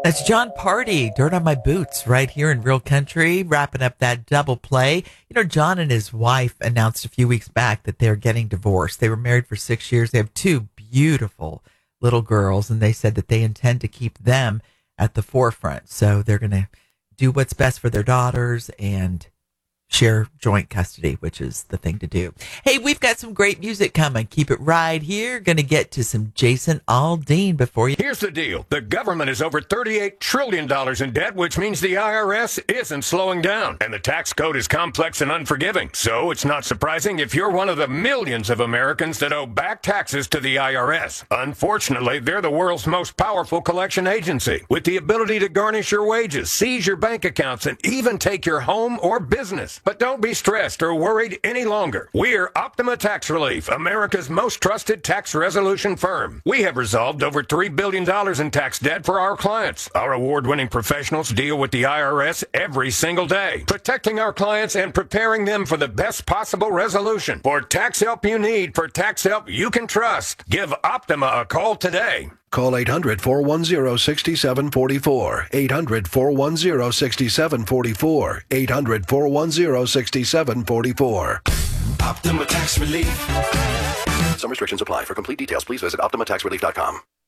That's John Party, Dirt on My Boots, right here in Real Country, wrapping up that double play. You know, John and his wife announced a few weeks back that they're getting divorced. They were married for 6 years. They have two beautiful little girls, and they said that they intend to keep them at the forefront. So they're going to do what's best for their daughters and share joint custody, which is the thing to do. Hey, we've got some great music coming. Keep it right here. Going to get to some Jason Aldean before you. Here's the deal. The government is over $38 trillion in debt, which means the IRS isn't slowing down. And the tax code is complex and unforgiving. So it's not surprising if you're one of the millions of Americans that owe back taxes to the IRS. Unfortunately, they're the world's most powerful collection agency, with the ability to garnish your wages, seize your bank accounts, and even take your home or business. But don't be stressed or worried any longer. We're Optima Tax Relief, America's most trusted tax resolution firm. We have resolved over $3 billion in tax debt for our clients. Our award-winning professionals deal with the IRS every single day, protecting our clients and preparing them for the best possible resolution. For tax help you need, for tax help you can trust, give Optima a call today. Call 800-410-6744. 800-410-6744. 800-410-6744. Optima Tax Relief. Some restrictions apply. For complete details, please visit OptimaTaxRelief.com.